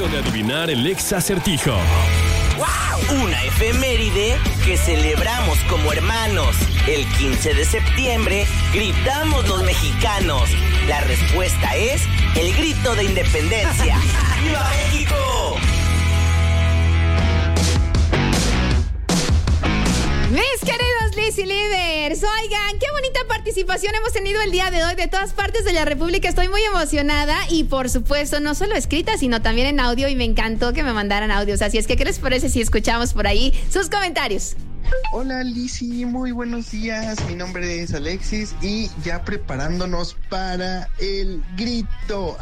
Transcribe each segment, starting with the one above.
momento de adivinar el ex acertijo. ¡Wow! Una efeméride que celebramos como hermanos. El 15 de septiembre gritamos los mexicanos. La respuesta es el grito de independencia. ¡Viva México! Mis queridos Lizzy Livers, oigan, qué bonita participación hemos tenido el día de hoy de todas partes de la República. Estoy muy emocionada y por supuesto no solo escrita, sino también en audio, y me encantó que me mandaran audios. Así es que, ¿qué les parece si escuchamos por ahí sus comentarios? Hola Lizzy, muy buenos días. Mi nombre es Alexis y ya preparándonos para el grito.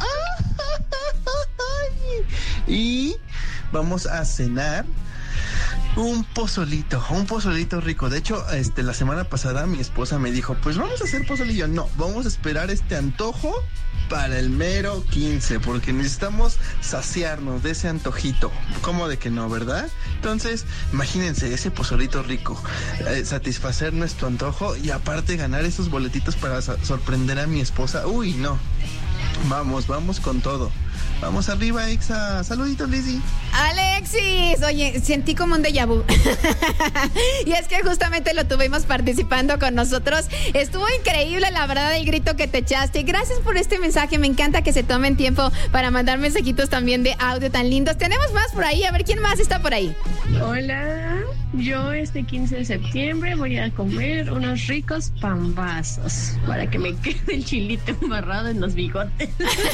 Y vamos a cenar un pozolito rico. De hecho, la semana pasada mi esposa me dijo, pues vamos a hacer pozolillo. No, vamos a esperar este antojo para el mero 15, porque necesitamos saciarnos de ese antojito. ¿Cómo de que no, verdad? Entonces, imagínense ese pozolito rico, satisfacer nuestro antojo y aparte ganar esos boletitos para sorprender a mi esposa. Uy, no. Vamos con todo. Vamos arriba, Exa. Saluditos, Lizzy. Alexis, oye, sentí como un déjà vu. Y es que justamente lo tuvimos participando con nosotros. Estuvo increíble, la verdad, el grito que te echaste. Gracias por este mensaje. Me encanta que se tomen tiempo para mandar mensajitos también de audio tan lindos. Tenemos más por ahí. A ver, ¿quién más está por ahí? Hola, yo este 15 de septiembre voy a comer unos ricos pambazos para que me quede el chilito embarrado en los bigotes.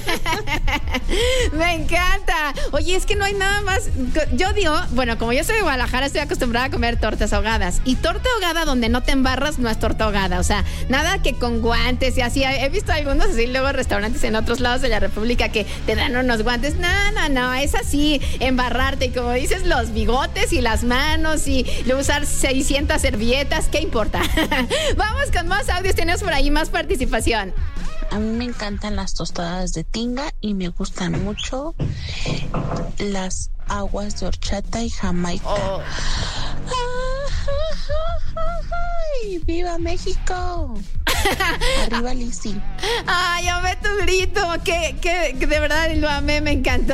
Me encanta. Oye, es que no hay nada más. Yo digo, bueno, como yo soy de Guadalajara, estoy acostumbrada a comer tortas ahogadas. Y torta ahogada donde no te embarras no es torta ahogada. O sea, nada que con guantes y así. He visto algunos así, luego restaurantes en otros lados de la República que te dan unos guantes. No, es así, embarrarte. Y como dices, los bigotes y las manos y usar 600 servilletas, ¿qué importa? Vamos con más audios, tenemos por ahí más participación. A mí me encantan las tostadas de tinga y me gustan mucho las aguas de horchata y jamaica. Oh. ¡Ay, viva México! Arriba Lizzy. Ay, amé tu grito, que de verdad lo amé, me encantó.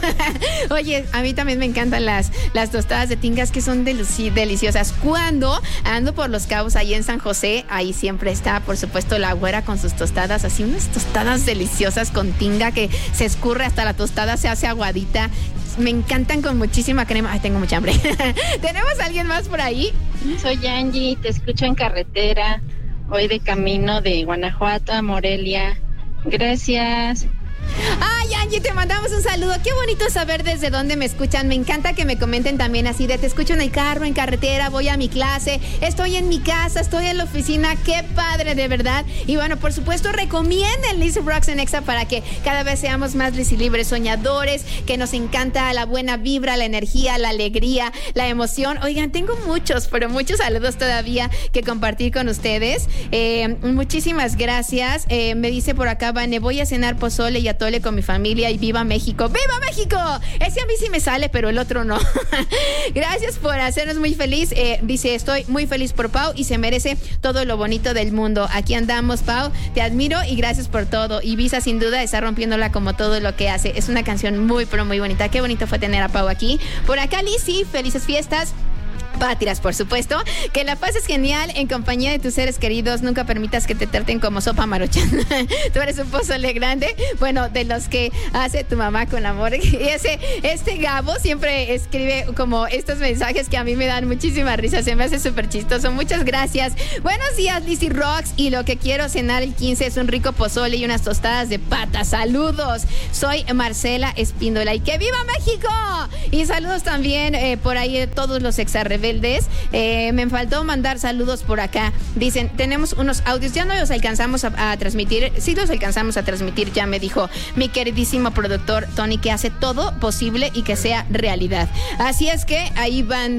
Oye, a mí también me encantan las tostadas de tingas, que son deliciosas. Cuando ando por Los Cabos, ahí en San José, ahí siempre está, por supuesto, la güera con sus tostadas, así unas tostadas deliciosas con tinga que se escurre hasta la tostada, se hace aguadita. Me encantan con muchísima crema. Ay, tengo mucha hambre. ¿Tenemos a alguien más por ahí? Soy Angie, te escucho en carretera. Voy de camino de Guanajuato a Morelia. Gracias. Ay, Angie, te mandamos un saludo. Qué bonito saber desde dónde me escuchan. Me encanta que me comenten también así de te escucho en el carro, en carretera, voy a mi clase, estoy en mi casa, estoy en la oficina. Qué padre, de verdad. Y bueno, por supuesto, recomienden Lizzy Rocks en Exa para que cada vez seamos más Lizzy Libres, soñadores, que nos encanta la buena vibra, la energía, la alegría, la emoción. Oigan, tengo muchos saludos todavía que compartir con ustedes. Muchísimas gracias. Me dice por acá, Vane, voy a cenar pozole y atole con mi familia y viva México. ¡Viva México! Ese a mí sí me sale, pero el otro no. Gracias por hacernos muy feliz. Dice, estoy muy feliz por Pau y se merece todo lo bonito del mundo. Aquí andamos, Pau. Te admiro y gracias por todo. Y Visa sin duda está rompiéndola como todo lo que hace. Es una canción muy, pero muy bonita. Qué bonito fue tener a Pau aquí. Por acá, Lizzy, felices fiestas patrias, por supuesto. Que la pases genial en compañía de tus seres queridos. Nunca permitas que te traten como sopa maruchan. Tú eres un pozole grande, bueno, de los que hace tu mamá con amor. Y este Gabo siempre escribe como estos mensajes que a mí me dan muchísima risa. Se me hace súper chistoso. Muchas gracias. Buenos días, Lizzy Rocks. Y lo que quiero cenar el 15 es un rico pozole y unas tostadas de pata. Saludos. Soy Marcela Espíndola. Y ¡que viva México! Y saludos también por ahí de todos los exarrebeldes. Me faltó mandar saludos por acá. Dicen, tenemos unos audios, ya no los alcanzamos a transmitir. Sí los alcanzamos a transmitir, ya me dijo mi queridísimo productor Tony, que hace todo posible y que sea realidad. Así es que ahí van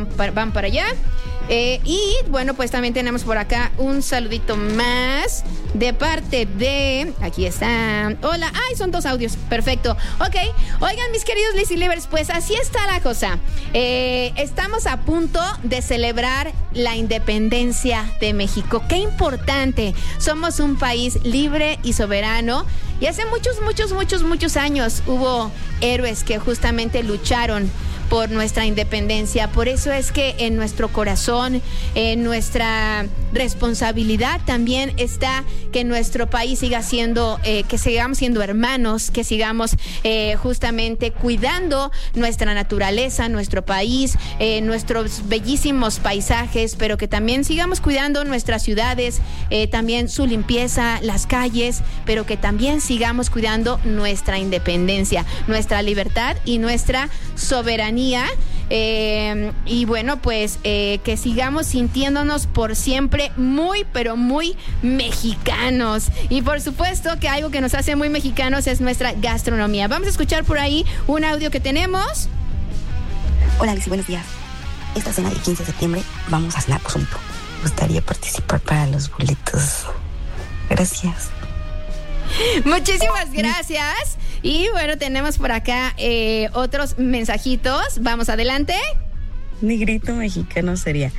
para allá. Y bueno, pues también tenemos por acá un saludito más. de parte de... Aquí está. Hola. Ay, son 2 audios. Perfecto. Ok. Oigan, mis queridos Lizzy Livers, pues así está la cosa. Estamos a punto de celebrar la independencia de México. Qué importante. Somos un país libre y soberano. Y hace muchos años hubo héroes que justamente lucharon por nuestra independencia. Por eso es que en nuestro corazón, en nuestra responsabilidad también está que nuestro país siga siendo, que sigamos siendo hermanos, que sigamos justamente cuidando nuestra naturaleza, nuestro país, nuestros bellísimos paisajes, pero que también sigamos cuidando nuestras ciudades, también su limpieza, las calles, pero que también sigamos cuidando nuestra independencia, nuestra libertad y nuestra soberanía. Y bueno, pues que sigamos sintiéndonos por siempre muy, pero muy mexicanos. Y por supuesto que algo que nos hace muy mexicanos es nuestra gastronomía. Vamos a escuchar por ahí un audio que tenemos. Hola, Lizzy, buenos días. Esta cena del 15 de septiembre vamos a cenar pozolito. Me gustaría participar para los boletos. Gracias. Muchísimas gracias. Y bueno, tenemos por acá otros mensajitos. Vamos adelante. Mi grito mexicano sería...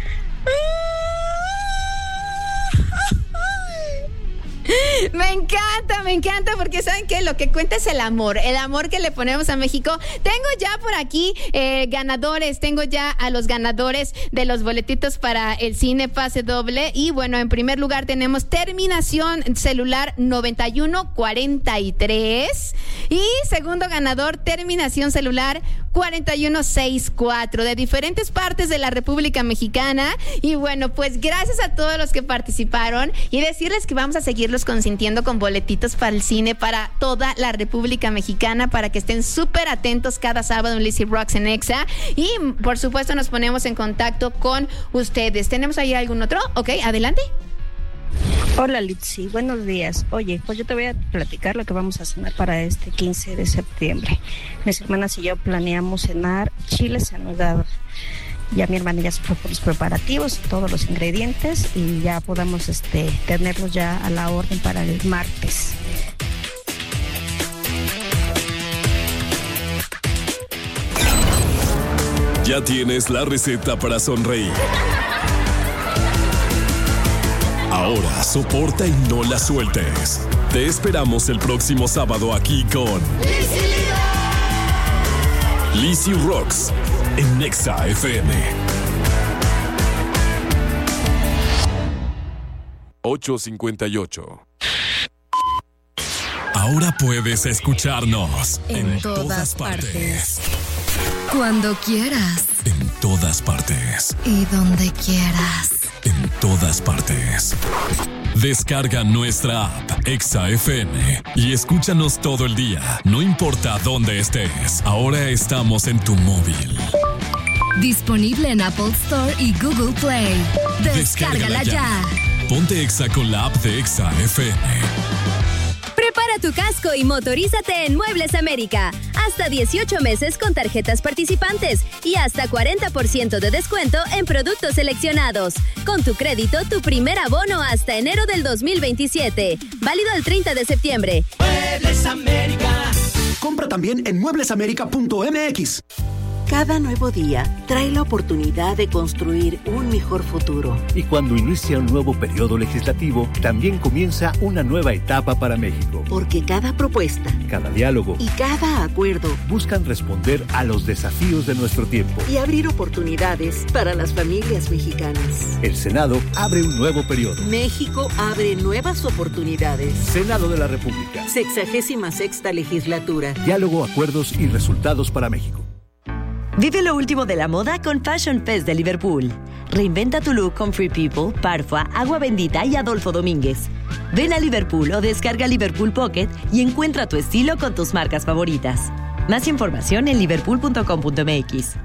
Me encanta porque ¿saben qué? Lo que cuenta es el amor que le ponemos a México. Tengo ya por aquí ganadores, tengo ya a los ganadores de los boletitos para el cine pase doble. Y bueno, en primer lugar tenemos terminación celular 9143 y segundo ganador terminación celular 4164 de diferentes partes de la República Mexicana. Y bueno, pues gracias a todos los que participaron y decirles que vamos a seguirlos consintiendo con boletitos para el cine para toda la República Mexicana para que estén súper atentos cada sábado en Lizzy Rocks en Exa. Y por supuesto nos ponemos en contacto con ustedes. ¿Tenemos ahí algún otro? Ok, adelante. Hola Lizzy, buenos días. Oye, pues yo te voy a platicar lo que vamos a cenar para este 15 de septiembre. Mis hermanas y yo planeamos cenar chiles en nogada. Ya mi hermana ya se fue por los preparativos, todos los ingredientes y ya podamos tenerlos ya a la orden para el martes. Ya tienes la receta para sonreír. Ahora soporta y no la sueltes. Te esperamos el próximo sábado aquí con Lizzy Rocks en Exa FM. 8:58. Ahora puedes escucharnos en todas partes. Cuando quieras. En todas partes. Y donde quieras. En todas partes. Descarga nuestra app Exa FM y escúchanos todo el día, no importa dónde estés. Ahora estamos en tu móvil. Disponible en Apple Store y Google Play. Descárgala ya. Ponte Exa con la app de Exa FM. Prepara tu casco y motorízate en Muebles América. Hasta 18 meses con tarjetas participantes y hasta 40% de descuento en productos seleccionados. Con tu crédito, tu primer abono hasta enero del 2027. Válido el 30 de septiembre. Muebles América. Compra también en mueblesamerica.mx. Cada nuevo día trae la oportunidad de construir un mejor futuro. Y cuando inicia un nuevo periodo legislativo, también comienza una nueva etapa para México. Porque cada propuesta, cada diálogo y cada acuerdo buscan responder a los desafíos de nuestro tiempo y abrir oportunidades para las familias mexicanas. El Senado abre un nuevo periodo. México abre nuevas oportunidades. Senado de la República. 66ª legislatura. Diálogo, acuerdos y resultados para México. Vive lo último de la moda con Fashion Fest de Liverpool. Reinventa tu look con Free People, Parfua, Agua Bendita y Adolfo Domínguez. Ven a Liverpool o descarga Liverpool Pocket y encuentra tu estilo con tus marcas favoritas. Más información en liverpool.com.mx.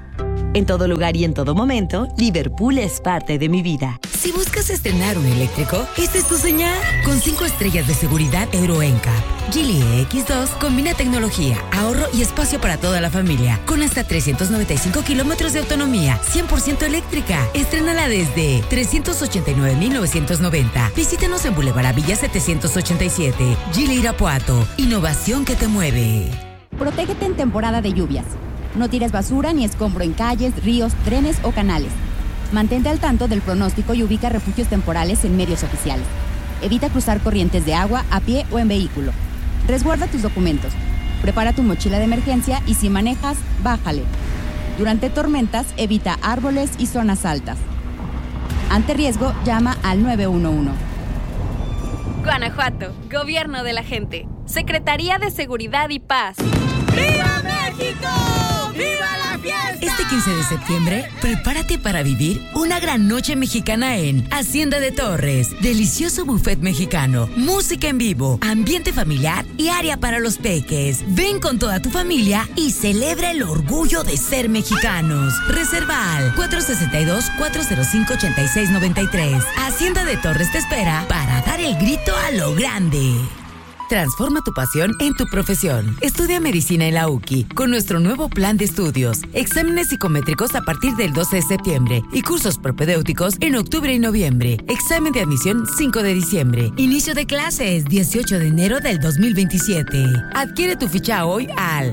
En todo lugar y en todo momento, Liverpool es parte de mi vida. Si buscas estrenar un eléctrico, esta es tu señal. Con 5 estrellas de seguridad Euro NCAP, Geely X2 combina tecnología, ahorro y espacio para toda la familia, con hasta 395 kilómetros de autonomía, 100% eléctrica. Estrénala desde 389,990. Visítanos en Boulevard Villa 787. Geely Irapuato, innovación que te mueve. Protégete en temporada de lluvias. No tires basura ni escombro en calles, ríos, trenes o canales. Mantente al tanto del pronóstico y ubica refugios temporales en medios oficiales. Evita cruzar corrientes de agua a pie o en vehículo. Resguarda tus documentos. Prepara tu mochila de emergencia y si manejas, bájale. Durante tormentas, evita árboles y zonas altas. Ante riesgo, llama al 911. Guanajuato, Gobierno de la Gente. Secretaría de Seguridad y Paz. ¡Viva México! ¡Viva la fiesta! Este 15 de septiembre, prepárate para vivir una gran noche mexicana en Hacienda de Torres. Delicioso buffet mexicano, música en vivo, ambiente familiar y área para los peques. Ven con toda tu familia y celebra el orgullo de ser mexicanos. Reserva al 462-405-8693. Hacienda de Torres te espera para dar el grito a lo grande. Transforma tu pasión en tu profesión. Estudia medicina en la UQI con nuestro nuevo plan de estudios. Exámenes psicométricos a partir del 12 de septiembre y cursos propedéuticos en octubre y noviembre. Examen de admisión 5 de diciembre. Inicio de clases 18 de enero del 2027. Adquiere tu ficha hoy al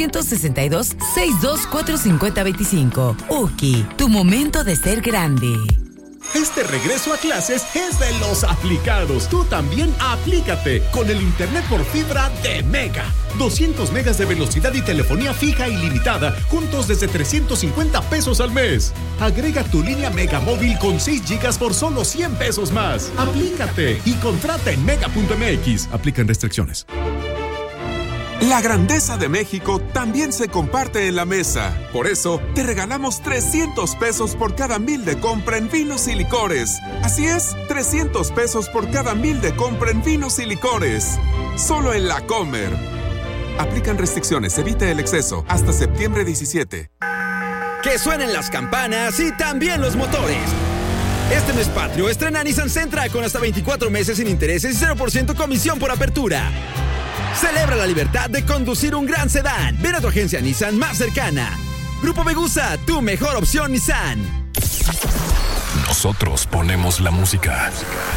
462-624-5025. UQI, tu momento de ser grande. Este regreso a clases es de los aplicados. Tú también aplícate con el internet por fibra de Mega. 200 megas de velocidad y telefonía fija ilimitada, juntos desde 350 pesos al mes. Agrega tu línea Mega móvil con 6 gigas por solo 100 pesos más. Aplícate y contrata en mega.mx. Aplican restricciones. La grandeza de México también se comparte en la mesa. Por eso, te regalamos 300 pesos por cada 1,000 de compra en vinos y licores. Así es, 300 pesos por cada 1,000 de compra en vinos y licores. Solo en La Comer. Aplican restricciones, evita el exceso. Hasta septiembre 17. Que suenen las campanas y también los motores. Este mes patrio estrena Nissan Sentra con hasta 24 meses sin intereses y 0% comisión por apertura. Celebra la libertad de conducir un gran sedán. Ven a tu agencia Nissan más cercana. Grupo Megusa, tu mejor opción Nissan. Nosotros ponemos la música.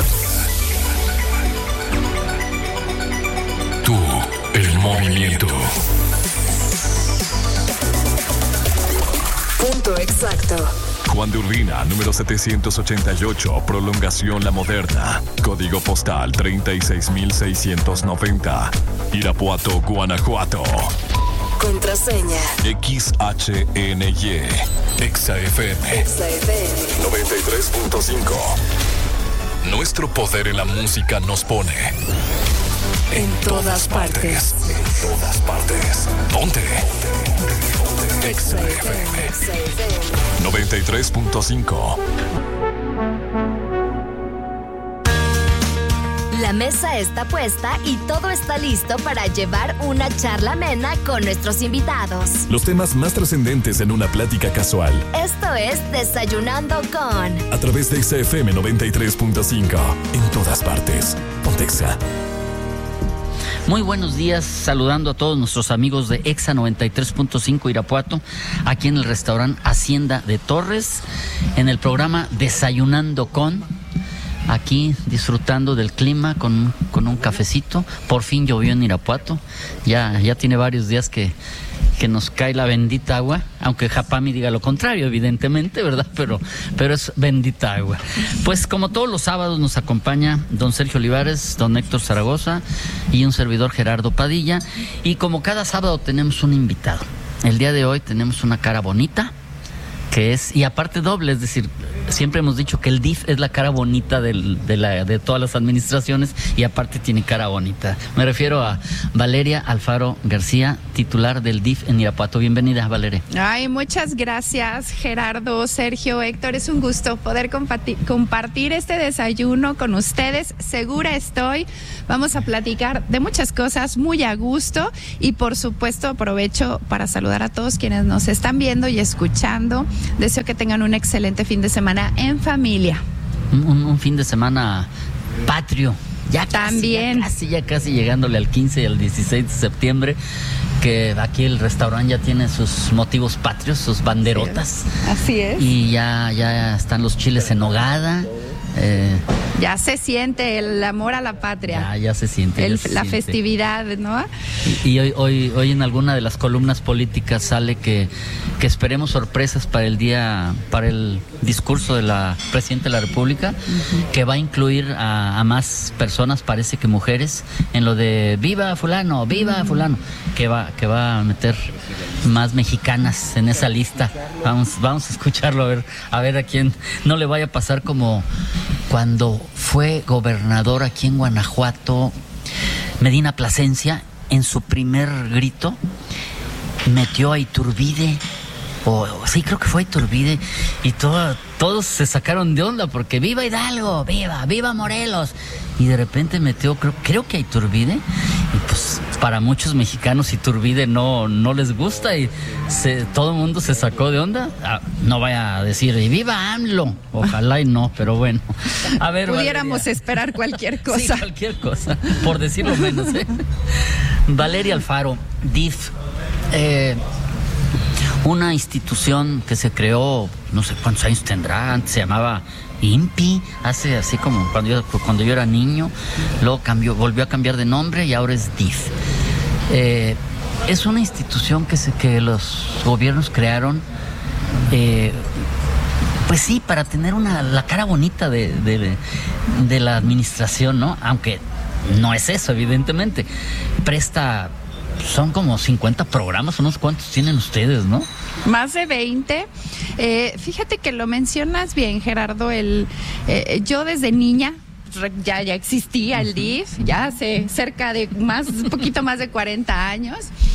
Tú, el movimiento. Punto exacto. Juan de Urbina, número 788, prolongación La Moderna. Código postal 36690. Irapuato, Guanajuato. Contraseña. XHNY. XFM. 93.5. Nuestro poder en la música nos pone en todas partes. En todas partes. ¿Dónde? XFM 93.5. La mesa está puesta y todo está listo para llevar una charla amena con nuestros invitados. Los temas más trascendentes en una plática casual. Esto es Desayunando con... A través de XFM 93.5. En todas partes. Pontexa. Muy buenos días, saludando a todos nuestros amigos de EXA 93.5 Irapuato, aquí en el restaurante Hacienda de Torres, en el programa Desayunando con, aquí disfrutando del clima con un cafecito. Por fin llovió en Irapuato, ya tiene varios días que nos cae la bendita agua, aunque Japami diga lo contrario, evidentemente, ¿verdad? Pero es bendita agua. Pues como todos los sábados nos acompaña don Sergio Olivares, don Héctor Zaragoza y un servidor Gerardo Padilla, y como cada sábado tenemos un invitado. El día de hoy tenemos una cara bonita, que es, y aparte doble, es decir, siempre hemos dicho que el DIF es la cara bonita de todas las administraciones y aparte tiene cara bonita. Me refiero a Valeria Alfaro García, titular del DIF en Irapuato. Bienvenida, Valeria. Ay, muchas gracias, Gerardo, Sergio, Héctor. Es un gusto poder compartir este desayuno con ustedes. Segura estoy. Vamos a platicar de muchas cosas muy a gusto y por supuesto aprovecho para saludar a todos quienes nos están viendo y escuchando. Deseo que tengan un excelente fin de semana en familia. Un fin de semana patrio. Ya también. Ya casi llegándole al 15 y al 16 de septiembre, que aquí el restaurante ya tiene sus motivos patrios, sus banderotas. Así es. Y ya están los chiles en nogada. Ya se siente el amor a la patria. Ya se siente. La festividad, ¿no? Y hoy en alguna de las columnas políticas sale que esperemos sorpresas para el discurso de la Presidenta de la República, que va a incluir a más personas, parece que mujeres, en lo de viva fulano, que va a meter más mexicanas en esa lista. Vamos a escucharlo, a ver a quién no le vaya a pasar como cuando fue gobernador aquí en Guanajuato, Medina Plasencia, en su primer grito metió a Iturbide, sí, creo que fue Iturbide, y todos se sacaron de onda porque viva Hidalgo, viva Morelos, y de repente metió, creo que a Iturbide, y pues para muchos mexicanos Iturbide no les gusta y todo el mundo se sacó de onda. No vaya a decir y viva AMLO, ojalá y no, pero bueno, a ver, pudiéramos esperar cualquier cosa. Sí, cualquier cosa, por decirlo menos, ¿eh? Valeria Alfaro, DIF, una institución que se creó, no sé cuántos años tendrá, antes se llamaba INPI, hace así como cuando yo era niño, luego volvió a cambiar de nombre y ahora es DIF. Es una institución que los gobiernos crearon, pues sí, para tener la cara bonita de la administración, ¿no? Aunque no es eso, evidentemente. Son como 50 programas, unos cuantos tienen ustedes, ¿no? Más de 20. Fíjate que lo mencionas bien, Gerardo. Yo desde niña ya existía el DIF, ya hace cerca de un poquito más de 40 años.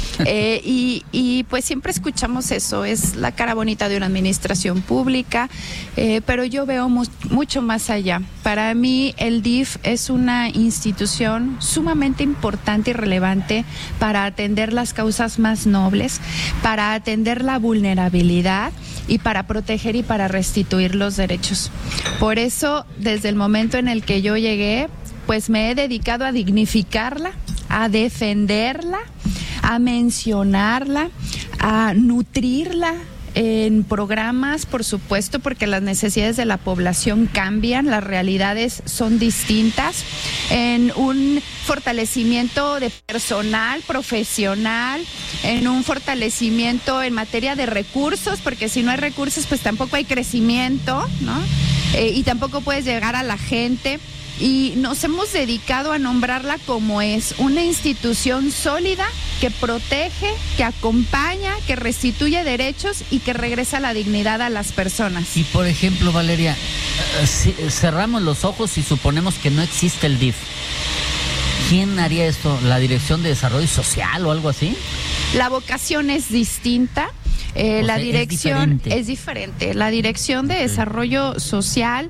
Y pues siempre escuchamos eso, es la cara bonita de una administración pública, pero yo veo mucho más allá. Para mí el DIF es una institución sumamente importante y relevante para atender las causas más nobles, para atender la vulnerabilidad y para proteger y para restituir los derechos. Por eso, desde el momento en el que yo llegué, pues me he dedicado a dignificarla, a defenderla, a mencionarla, a nutrirla en programas, por supuesto, porque las necesidades de la población cambian, las realidades son distintas, en un fortalecimiento de personal profesional, en un fortalecimiento en materia de recursos, porque si no hay recursos, pues tampoco hay crecimiento, ¿no? Y tampoco puedes llegar a la gente. Y nos hemos dedicado a nombrarla como es, una institución sólida que protege, que acompaña, que restituye derechos y que regresa la dignidad a las personas. Y por ejemplo, Valeria, si cerramos los ojos y suponemos que no existe el DIF, ¿quién haría esto? ¿La Dirección de Desarrollo Social o algo así? La vocación es distinta. La dirección es diferente. La Dirección de Desarrollo Social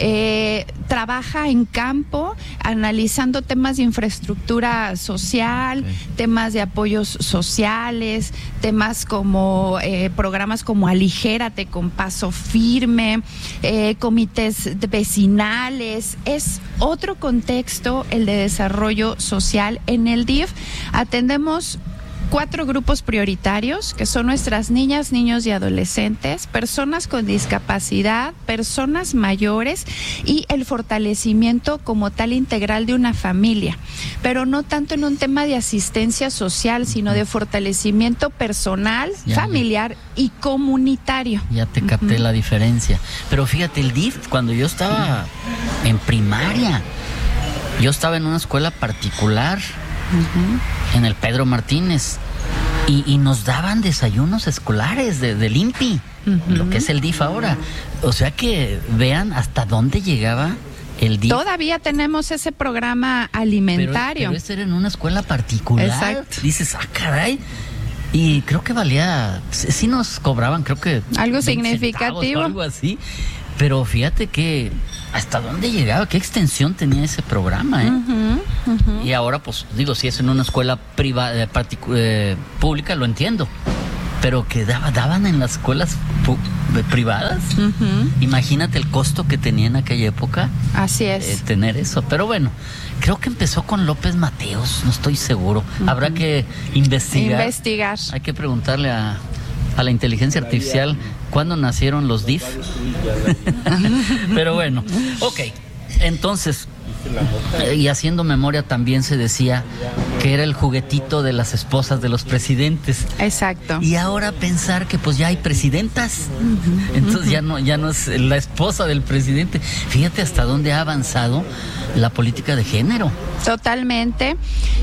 trabaja en campo analizando temas de infraestructura social, temas de apoyos sociales, temas como programas como Aligérate con Paso Firme, comités vecinales. Es otro contexto el de desarrollo social. En el DIF atendemos 4 grupos prioritarios, que son nuestras niñas, niños y adolescentes, personas con discapacidad, personas mayores y el fortalecimiento como tal integral de una familia, pero no tanto en un tema de asistencia social, sino de fortalecimiento personal, familiar y comunitario. Ya te capté la diferencia. Pero fíjate, el DIF, cuando yo estaba en primaria, yo estaba en una escuela particular, en el Pedro Martínez, Y nos daban desayunos escolares del INPI, lo que es el DIF ahora. O sea que vean hasta dónde llegaba el DIF. Todavía tenemos ese programa alimentario. Pero ese era en una escuela particular. Exacto. Dices, caray. Y creo que valía, sí nos cobraban, creo que algo significativo o algo así. Pero fíjate que hasta dónde llegaba, qué extensión tenía ese programa, ¿eh? Y ahora, pues, digo, si es en una escuela privada, pública, lo entiendo. Pero que daban en las escuelas privadas. Imagínate el costo que tenía en aquella época. Así es. Tener eso. Pero bueno, creo que empezó con López Mateos, no estoy seguro. Habrá que investigar. Hay que preguntarle a la inteligencia artificial cuándo nacieron los DIF. Pero bueno, ok. Entonces, y haciendo memoria también se decía que era el juguetito de las esposas de los presidentes. Exacto. Y ahora pensar que pues ya hay presidentas. Entonces ya no es la esposa del presidente. Fíjate hasta dónde ha avanzado la política de género. Totalmente.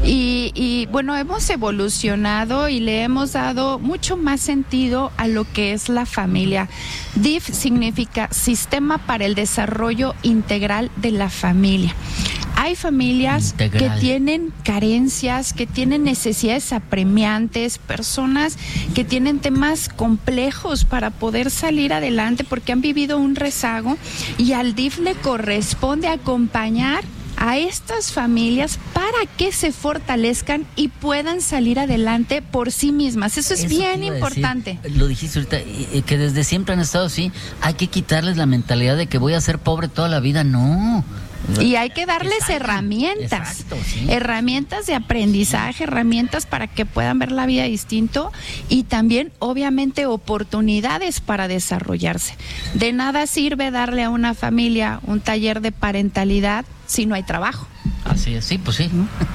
Y bueno, hemos evolucionado y le hemos dado mucho más sentido a lo que es la familia. DIF significa Sistema para el Desarrollo Integral de la Familia. Hay familias que tienen carencias, que tienen necesidades apremiantes, personas que tienen temas complejos para poder salir adelante porque han vivido un rezago, y al DIF le corresponde acompañar a estas familias para que se fortalezcan y puedan salir adelante por sí mismas. Eso es bien importante. Lo dijiste ahorita, que desde siempre han estado así. Hay que quitarles la mentalidad de que voy a ser pobre toda la vida. No. Y hay que darles herramientas, herramientas de aprendizaje, herramientas para que puedan ver la vida distinto, y también obviamente oportunidades para desarrollarse. De nada sirve darle a una familia un taller de parentalidad si no hay trabajo. Así es, sí, pues sí.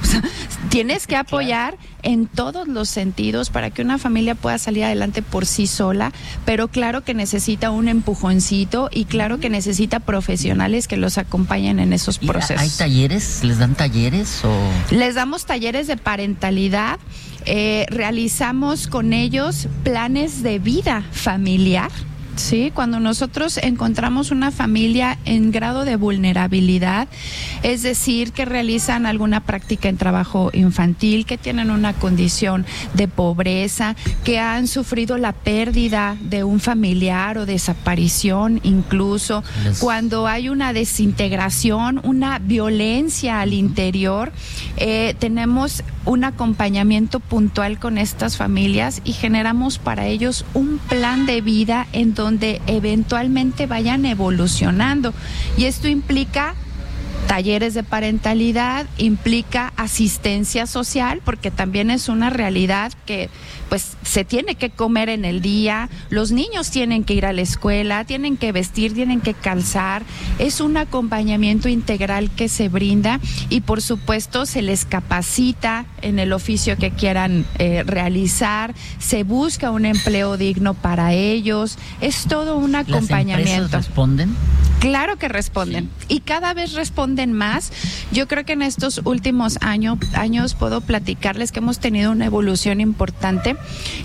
Tienes que apoyar en todos los sentidos para que una familia pueda salir adelante por sí sola, pero claro que necesita un empujoncito, y claro que necesita profesionales que los acompañen en esos procesos. ¿Hay talleres? ¿Les dan talleres? Les damos talleres de parentalidad, realizamos con ellos planes de vida familiar. Sí, cuando nosotros encontramos una familia en grado de vulnerabilidad, es decir, que realizan alguna práctica en trabajo infantil, que tienen una condición de pobreza, que han sufrido la pérdida de un familiar o desaparición, incluso cuando hay una desintegración, una violencia al interior, tenemos un acompañamiento puntual con estas familias y generamos para ellos un plan de vida en donde eventualmente vayan evolucionando. Y esto implica talleres de parentalidad, implica asistencia social, porque también es una realidad que pues se tiene que comer en el día, los niños tienen que ir a la escuela, tienen que vestir, tienen que calzar, es un acompañamiento integral que se brinda, y por supuesto se les capacita en el oficio que quieran realizar, se busca un empleo digno para ellos, es todo un acompañamiento. ¿Las empresas responden? Claro que responden, y cada vez responden más. Yo creo que en estos últimos años puedo platicarles que hemos tenido una evolución importante.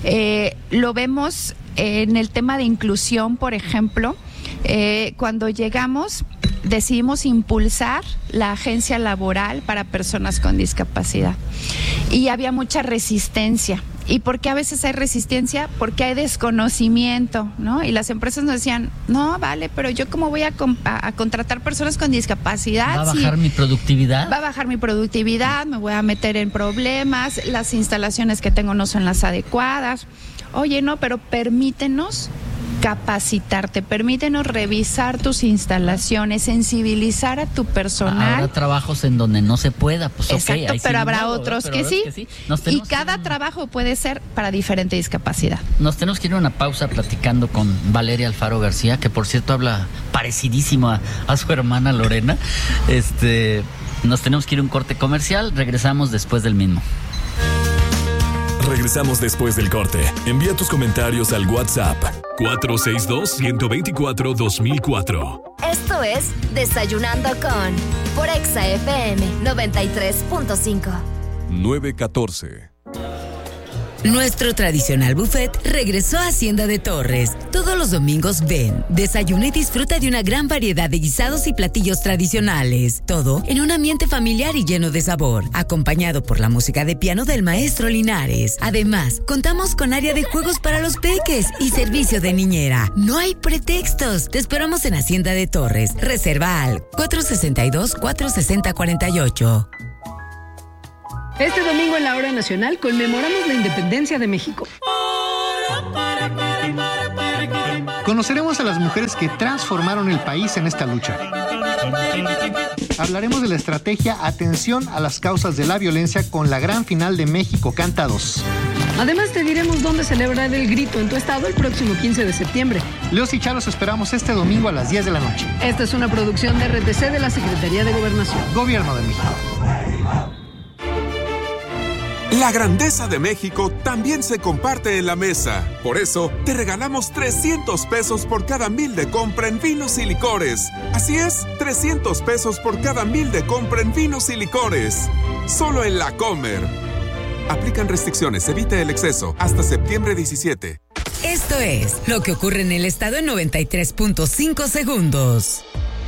Lo vemos en el tema de inclusión, por ejemplo. Cuando llegamos, decidimos impulsar la agencia laboral para personas con discapacidad, y había mucha resistencia. ¿Y por qué a veces hay resistencia? Porque hay desconocimiento, ¿no? Y las empresas nos decían, no, vale, pero yo cómo voy a contratar personas con discapacidad. ¿Va a bajar mi productividad? Va a bajar mi productividad, me voy a meter en problemas, las instalaciones que tengo no son las adecuadas. Oye, no, pero permítenos capacitarte, permítenos revisar tus instalaciones, sensibilizar a tu personal. Habrá trabajos en donde no se pueda, pues exacto, okay, pero habrá otros que sí. Y cada trabajo puede ser para diferente discapacidad. Nos tenemos que ir a una pausa platicando con Valeria Alfaro García, que por cierto habla parecidísimo a su hermana Lorena. Nos tenemos que ir a un corte comercial, regresamos después del mismo. Regresamos después del corte. Envía tus comentarios al WhatsApp 462-124-2004. Esto es Desayunando con por Exa FM 93.5. 914. Nuestro tradicional buffet regresó a Hacienda de Torres. Todos los domingos ven, desayuna y disfruta de una gran variedad de guisados y platillos tradicionales. Todo en un ambiente familiar y lleno de sabor, acompañado por la música de piano del maestro Linares. Además, contamos con área de juegos para los peques y servicio de niñera. No hay pretextos. Te esperamos en Hacienda de Torres. Reserva al 462-460-48. Este domingo en la Hora Nacional conmemoramos la independencia de México. Conoceremos a las mujeres que transformaron el país en esta lucha. Hablaremos de la estrategia Atención a las causas de la violencia con la gran final de México Canta 2. Además te diremos dónde celebrar el grito en tu estado el próximo 15 de septiembre. Leos y Charos esperamos este domingo a las 10 de la noche. Esta es una producción de RTC de la Secretaría de Gobernación. Gobierno de México. La grandeza de México también se comparte en la mesa. Por eso, te regalamos 300 pesos por cada 1,000 de compra en vinos y licores. Así es, 300 pesos por cada 1,000 de compra en vinos y licores. Solo en La Comer. Aplican restricciones, evite el exceso. Hasta septiembre 17. Esto es lo que ocurre en el estado en 93.5 segundos.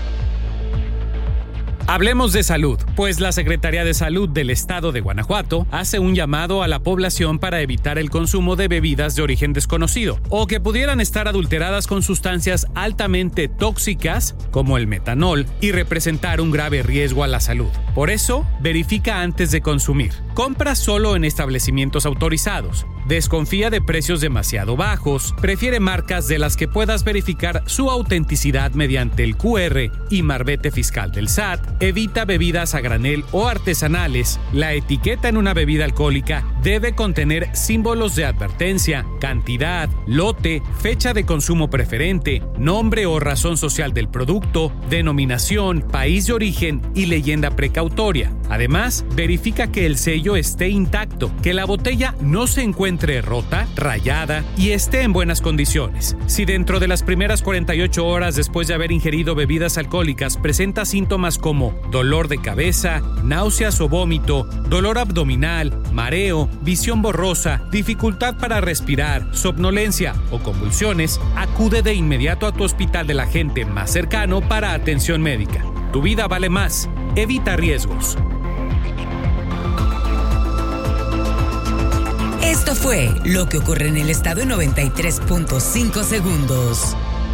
Hablemos de salud, pues la Secretaría de Salud del Estado de Guanajuato hace un llamado a la población para evitar el consumo de bebidas de origen desconocido o que pudieran estar adulteradas con sustancias altamente tóxicas como el metanol y representar un grave riesgo a la salud. Por eso, verifica antes de consumir. Compra solo en establecimientos autorizados. Desconfía de precios demasiado bajos. Prefiere marcas de las que puedas verificar su autenticidad mediante el QR y marbete fiscal del SAT. Evita bebidas a granel o artesanales. La etiqueta en una bebida alcohólica debe contener símbolos de advertencia, cantidad, lote, fecha de consumo preferente, nombre o razón social del producto, denominación, país de origen y leyenda precautoria. Además, verifica que el sello esté intacto, que la botella no se encuentre rota, rayada y esté en buenas condiciones. Si dentro de las primeras 48 horas después de haber ingerido bebidas alcohólicas presenta síntomas como dolor de cabeza, náuseas o vómito, dolor abdominal, mareo, visión borrosa, dificultad para respirar, somnolencia o convulsiones, acude de inmediato a tu hospital del agente más cercano para atención médica. Tu vida vale más. Evita riesgos. Esto fue lo que ocurre en el estado en 93.5 segundos.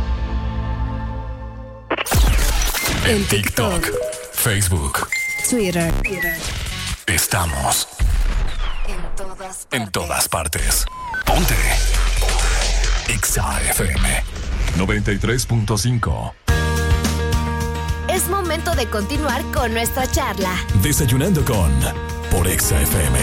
En TikTok, Facebook, Twitter. Estamos en todas partes. Ponte Exa FM 93.5. Es momento de continuar con nuestra charla. Desayunando con por Exa FM.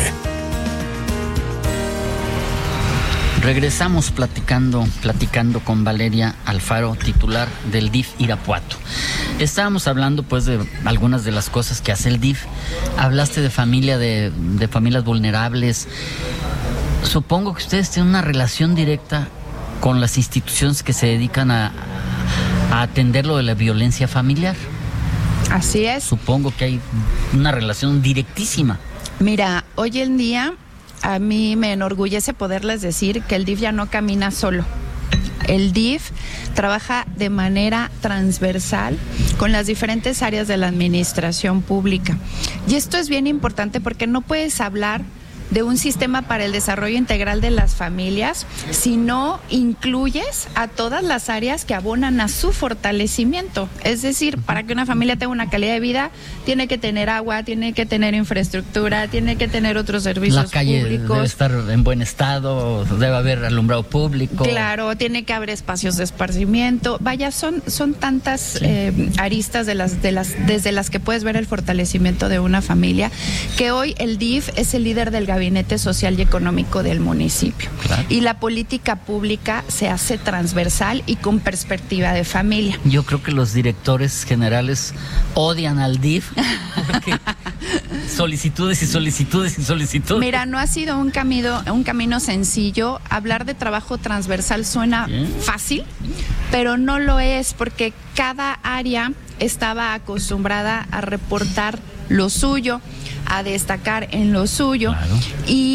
Regresamos platicando con Valeria Alfaro, titular del DIF Irapuato. Estábamos hablando pues de algunas de las cosas que hace el DIF. Hablaste de familia, de familias vulnerables. Supongo que ustedes tienen una relación directa con las instituciones que se dedican a atender lo de la violencia familiar. Así es. Supongo que hay una relación directísima. Mira, hoy en día a mí me enorgullece poderles decir que el DIF ya no camina solo. El DIF trabaja de manera transversal con las diferentes áreas de la administración pública. Y esto es bien importante porque no puedes hablar de un sistema para el desarrollo integral de las familias si no incluyes a todas las áreas que abonan a su fortalecimiento. Es decir, para que una familia tenga una calidad de vida, tiene que tener agua, tiene que tener infraestructura, tiene que tener otros servicios públicos. La calle debe estar en buen estado, debe haber alumbrado público. Claro, tiene que haber espacios de esparcimiento. Vaya, son tantas aristas desde las que puedes ver el fortalecimiento de una familia, que hoy el DIF es el líder del Gabinete Social y Económico del municipio. Claro. Y la política pública se hace transversal y con perspectiva de familia. Yo creo que los directores generales odian al DIF porque solicitudes y solicitudes y solicitudes. Mira, no ha sido un camino sencillo. Hablar de trabajo transversal suena fácil, pero no lo es, porque cada área estaba acostumbrada a reportar lo suyo, a destacar en lo suyo. Claro. Y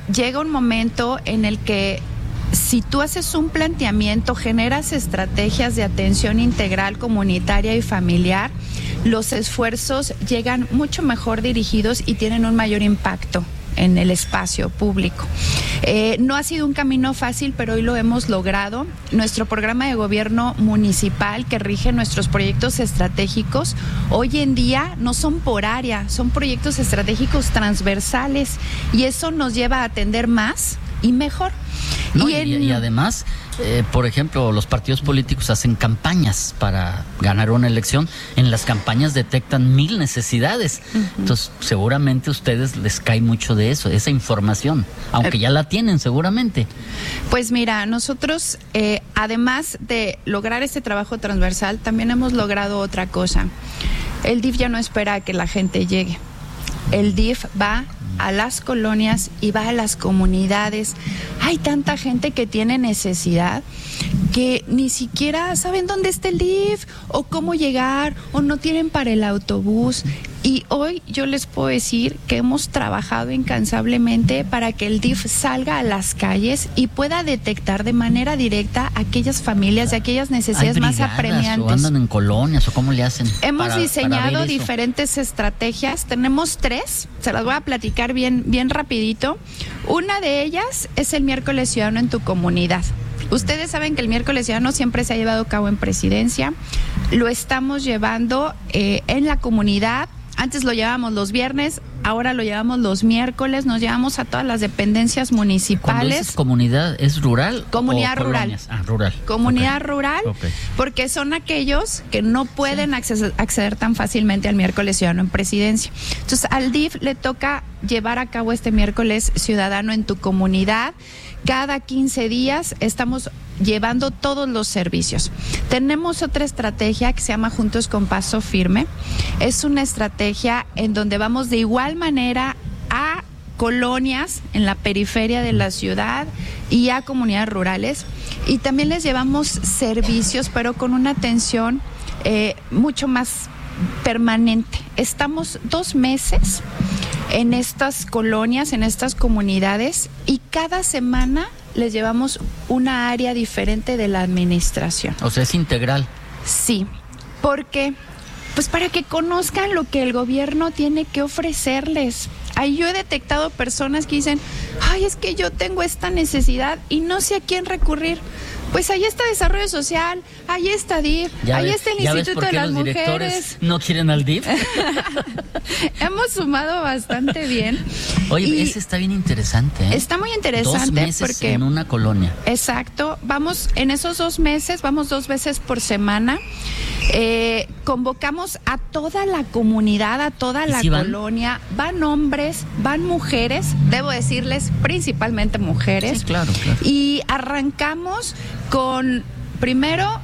llega un momento en el que si tú haces un planteamiento, generas estrategias de atención integral, comunitaria y familiar, los esfuerzos llegan mucho mejor dirigidos y tienen un mayor impacto en el espacio público. No ha sido un camino fácil, pero hoy lo hemos logrado. Nuestro programa de gobierno municipal que rige nuestros proyectos estratégicos, hoy en día no son por área, son proyectos estratégicos transversales y eso nos lleva a atender más y mejor. No, y además, por ejemplo, los partidos políticos hacen campañas para ganar una elección. En las campañas detectan 1000 necesidades. Entonces, seguramente a ustedes les cae mucho de eso, esa información, aunque ya la tienen seguramente. Pues mira, nosotros, además de lograr este trabajo transversal, también hemos logrado otra cosa. El DIF ya no espera a que la gente llegue. El DIF va a las colonias y va a las comunidades. Hay tanta gente que tiene necesidad que ni siquiera saben dónde está el DIF o cómo llegar o no tienen para el autobús. Y hoy yo les puedo decir que hemos trabajado incansablemente para que el DIF salga a las calles y pueda detectar de manera directa a aquellas familias de aquellas necesidades más apremiantes. ¿O andan en colonias o cómo le hacen? Hemos diseñado diferentes estrategias. Tenemos 3, se las voy a platicar bien rapidito. Una de ellas es el miércoles ciudadano en tu comunidad. Ustedes saben que el miércoles ciudadano siempre se ha llevado a cabo en Presidencia. Lo estamos llevando en la comunidad. Antes lo llevábamos los viernes, ahora lo llevamos los miércoles, nos llevamos a todas las dependencias municipales. Cuando dices comunidad, ¿es rural? Comunidad rural. Rural. Comunidad rural, porque son aquellos que no pueden acceder tan fácilmente al miércoles ciudadano en Presidencia. Entonces, al DIF le toca llevar a cabo este miércoles ciudadano en tu comunidad. Cada 15 días estamos llevando todos los servicios. Tenemos otra estrategia que se llama Juntos con Paso Firme. Es una estrategia en donde vamos de igual manera a colonias en la periferia de la ciudad y a comunidades rurales. Y también les llevamos servicios, pero con una atención mucho más permanente. Estamos 2 meses en estas colonias, en estas comunidades, y cada semana les llevamos una área diferente de la administración. O sea, es integral. Sí, porque pues para que conozcan lo que el gobierno tiene que ofrecerles. Ahí yo he detectado personas que dicen, ay, es que yo tengo esta necesidad y no sé a quién recurrir. Pues ahí está Desarrollo Social, ahí está DIF, ahí está el Instituto de las Mujeres. ¿Ya ves por qué los directores no quieren al DIF? Hemos sumado bastante bien. Oye, ese está bien interesante, ¿eh? Está muy interesante. 2 meses porque, en una colonia. Exacto. Vamos, en esos 2 meses, vamos 2 veces por semana. Convocamos a toda la comunidad, a toda la colonia. Van hombres, van mujeres, debo decirles, principalmente mujeres. Sí, claro. Y arrancamos con, primero,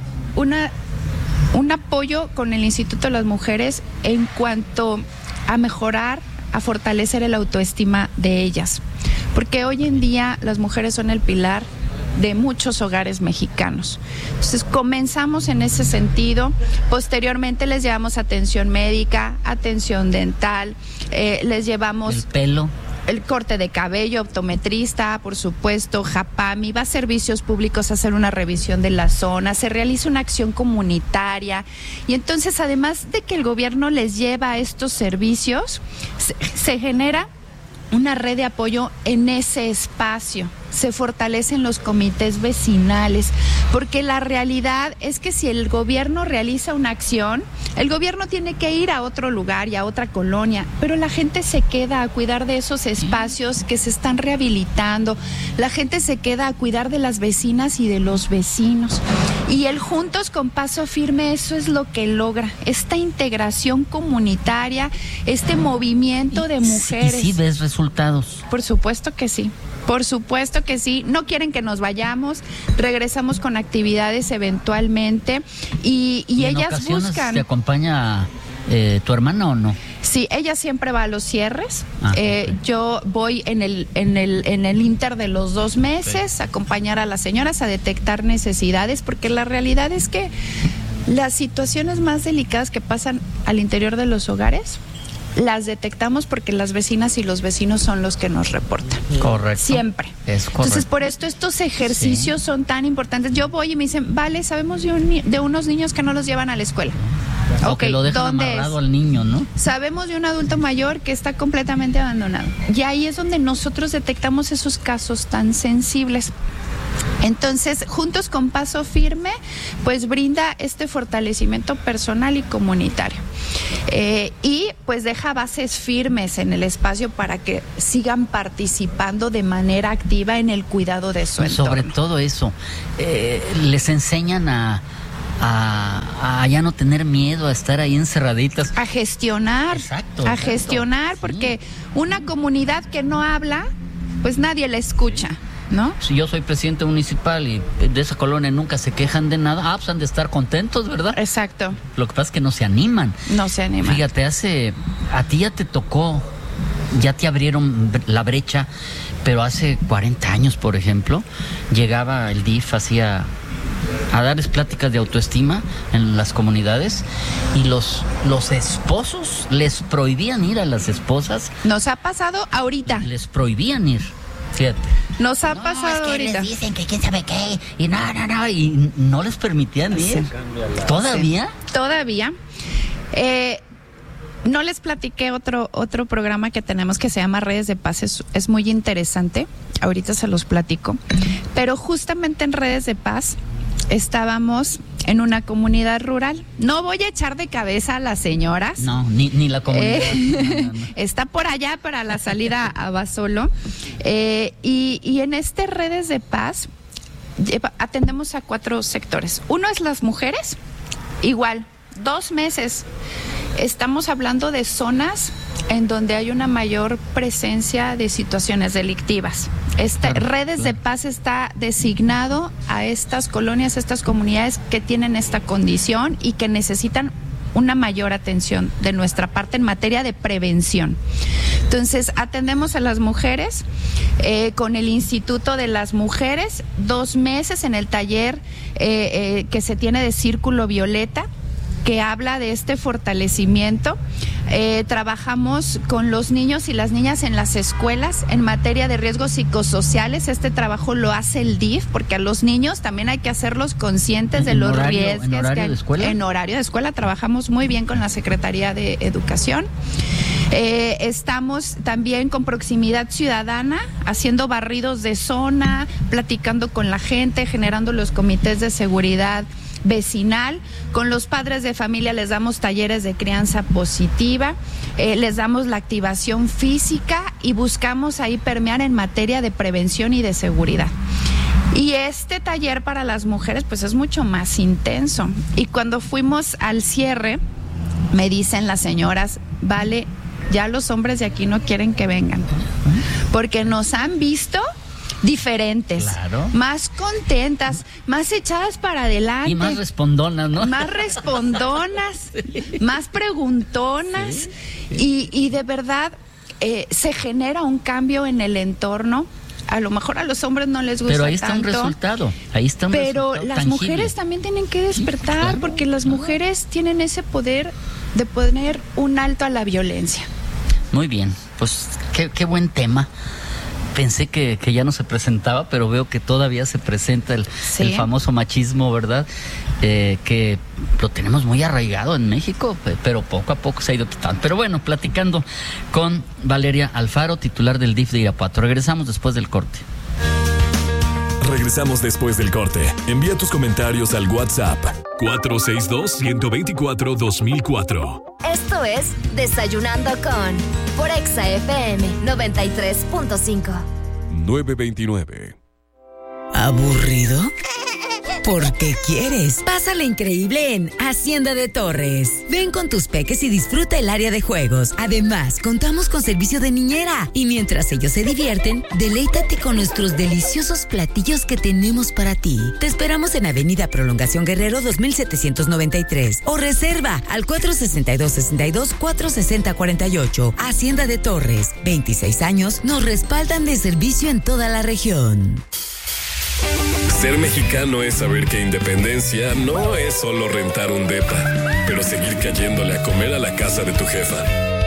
un apoyo con el Instituto de las Mujeres en cuanto a mejorar, a fortalecer el autoestima de ellas. Porque hoy en día las mujeres son el pilar de muchos hogares mexicanos. Entonces comenzamos en ese sentido. Posteriormente les llevamos atención médica, atención dental, les llevamos el pelo, el corte de cabello, optometrista, por supuesto, Japami, va a servicios públicos a hacer una revisión de la zona, se realiza una acción comunitaria y entonces además de que el gobierno les lleva estos servicios, se genera una red de apoyo en ese espacio. Se fortalecen los comités vecinales, porque la realidad es que si el gobierno realiza una acción, el gobierno tiene que ir a otro lugar y a otra colonia, pero la gente se queda a cuidar de esos espacios que se están rehabilitando, la gente se queda a cuidar de las vecinas y de los vecinos. Y el Juntos con Paso Firme, eso es lo que logra, esta integración comunitaria, este movimiento de mujeres. ¿Y sí ves resultados? Por supuesto que sí. Por supuesto que sí, no quieren que nos vayamos, regresamos con actividades eventualmente y ellas buscan. ¿Te acompaña tu hermana o no? Sí, ella siempre va a los cierres. Okay. Yo voy en el inter de los 2 meses a acompañar a las señoras a detectar necesidades, porque la realidad es que las situaciones más delicadas que pasan al interior de los hogares las detectamos porque las vecinas y los vecinos son los que nos reportan. Correcto. Siempre. Es correcto. Entonces, por esto estos ejercicios son tan importantes. Yo voy y me dicen, vale, sabemos de unos niños que no los llevan a la escuela. O que lo dejan amarrado al niño, ¿no? Sabemos de un adulto mayor que está completamente abandonado. Y ahí es donde nosotros detectamos esos casos tan sensibles. Entonces, juntos con Paso Firme, pues brinda este fortalecimiento personal y comunitario. Y pues deja bases firmes en el espacio para que sigan participando de manera activa en el cuidado de su entorno. Sobre todo eso, les enseñan a ya no tener miedo, a estar ahí encerraditas. A gestionar. Exacto. A gestionar, porque una comunidad que no habla, pues nadie la escucha, ¿no? Si yo soy presidente municipal y de esa colonia nunca se quejan de nada, pues han de estar contentos, ¿verdad? Exacto. Lo que pasa es que no se animan. No se animan. Fíjate, a ti ya te tocó, ya te abrieron la brecha, pero hace 40 años, por ejemplo, llegaba el DIF, hacía a darles pláticas de autoestima en las comunidades y los esposos les prohibían ir a las esposas. Nos ha pasado ahorita. Les prohibían ir, fíjate. Nos ha pasado es que ahorita. Les dicen que quién sabe qué y no les permitían ir. ¿Todavía? Sí. Todavía. No les platiqué otro programa que tenemos que se llama Redes de Paz, es muy interesante, ahorita se los platico, pero justamente en Redes de Paz estábamos en una comunidad rural. No voy a echar de cabeza a las señoras. No, ni la comunidad. No. Está por allá para la salida a Basolo. Y en este Redes de Paz atendemos a 4 sectores. Uno es las mujeres, igual, 2 meses. Estamos hablando de zonas en donde hay una mayor presencia de situaciones delictivas. Redes de Paz está designado a estas colonias, a estas comunidades que tienen esta condición y que necesitan una mayor atención de nuestra parte en materia de prevención. Entonces, atendemos a las mujeres con el Instituto de las Mujeres, 2 meses en el taller que se tiene de Círculo Violeta, que habla de este fortalecimiento. Trabajamos con los niños y las niñas en las escuelas en materia de riesgos psicosociales. Este trabajo lo hace el DIF, porque a los niños también hay que hacerlos conscientes de los riesgos. ¿En horario de escuela? En horario de escuela trabajamos muy bien con la Secretaría de Educación. Estamos también con proximidad ciudadana, haciendo barridos de zona, platicando con la gente, generando los comités de seguridad vecinal. Con los padres de familia les damos talleres de crianza positiva, les damos la activación física y buscamos ahí permear en materia de prevención y de seguridad. Y este taller para las mujeres pues es mucho más intenso. Y cuando fuimos al cierre, me dicen las señoras, vale, ya los hombres de aquí no quieren que vengan, porque nos han visto diferentes, claro, más contentas, más echadas para adelante. Y más respondonas, ¿no? Más respondonas, sí, más preguntonas, sí. Y de verdad se genera un cambio en el entorno. A lo mejor a los hombres no les gusta tanto. Pero ahí está un resultado, Pero las tangible. Mujeres también tienen que despertar, sí, claro, porque las mujeres tienen ese poder de poner un alto a la violencia. Muy bien, pues qué buen tema. Pensé que ya no se presentaba, pero veo que todavía se presenta el famoso machismo, ¿verdad? Que lo tenemos muy arraigado en México, pero poco a poco se ha ido quitando. Pero bueno, platicando con Valeria Alfaro, titular del DIF de Irapuato. Regresamos después del corte. Regresamos después del corte. Envía tus comentarios al WhatsApp 462-124-2004. Esto es Desayunando con por Exa FM 93.5. 929. ¿Aburrido? ¿Por qué quieres? Pásala increíble en Hacienda de Torres. Ven con tus peques y disfruta el área de juegos. Además, contamos con servicio de niñera. Y mientras ellos se divierten, deleítate con nuestros deliciosos platillos que tenemos para ti. Te esperamos en Avenida Prolongación Guerrero 2793 o reserva al 462-460-48. Hacienda de Torres. 26 años nos respaldan de servicio en toda la región. Ser mexicano es saber que independencia no es solo rentar un depa, pero seguir cayéndole a comer a la casa de tu jefa.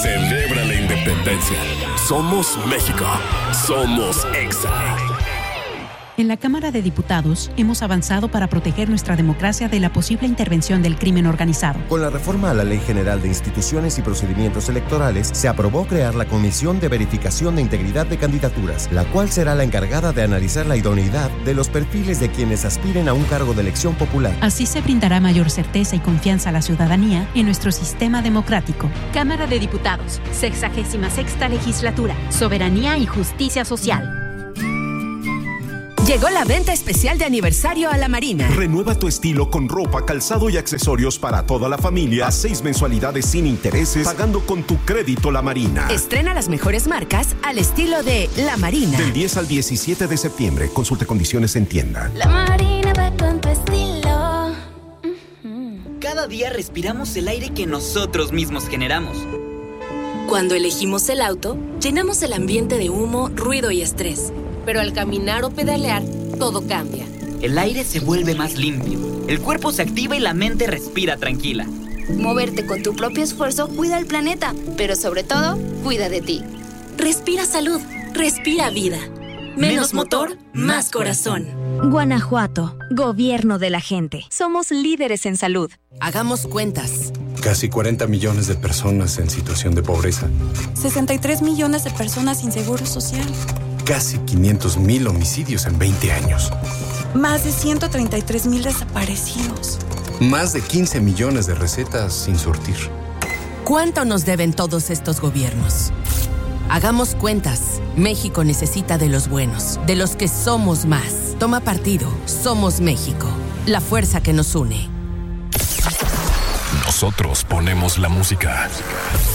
Celebra la independencia. Somos México. Somos Exa. En la Cámara de Diputados hemos avanzado para proteger nuestra democracia de la posible intervención del crimen organizado. Con la reforma a la Ley General de Instituciones y Procedimientos Electorales, se aprobó crear la Comisión de Verificación de Integridad de Candidaturas, la cual será la encargada de analizar la idoneidad de los perfiles de quienes aspiren a un cargo de elección popular. Así se brindará mayor certeza y confianza a la ciudadanía en nuestro sistema democrático. Cámara de Diputados, 66ª Legislatura, Soberanía y Justicia Social. Llegó la venta especial de aniversario a La Marina. Renueva tu estilo con ropa, calzado y accesorios para toda la familia a 6 mensualidades sin intereses, pagando con tu crédito La Marina. Estrena las mejores marcas al estilo de La Marina. Del 10 al 17 de septiembre. Consulte condiciones en tienda. La Marina va con tu estilo. Cada día respiramos el aire que nosotros mismos generamos. Cuando elegimos el auto, llenamos el ambiente de humo, ruido y estrés. Pero al caminar o pedalear, todo cambia. El aire se vuelve más limpio, el cuerpo se activa y la mente respira tranquila. Moverte con tu propio esfuerzo cuida el planeta, pero sobre todo, cuida de ti. Respira salud, respira vida. Menos motor, más corazón. Guanajuato, gobierno de la gente. Somos líderes en salud. Hagamos cuentas. Casi 40 millones de personas en situación de pobreza. 63 millones de personas sin seguro social. Casi 500,000 homicidios en 20 años. Más de 133,000 desaparecidos. Más de 15 millones de recetas sin surtir. ¿Cuánto nos deben todos estos gobiernos? Hagamos cuentas. México necesita de los buenos, de los que somos más. Toma partido. Somos México. La fuerza que nos une. Nosotros ponemos la música.